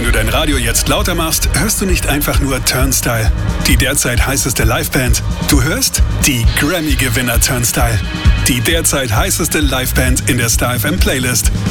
du dein Radio jetzt lauter machst, hörst du nicht einfach nur Turnstile, die derzeit heißeste Liveband. Du hörst die Grammy-Gewinner Turnstile, die derzeit heißeste Liveband in der Star FM Playlist.